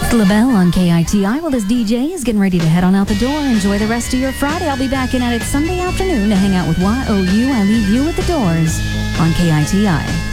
LaBelle on KITI. Well, this DJ is getting ready to head on out the door. Enjoy the rest of your Friday. I'll be back in at it Sunday afternoon to hang out with YOU. I leave you with the Doors on KITI.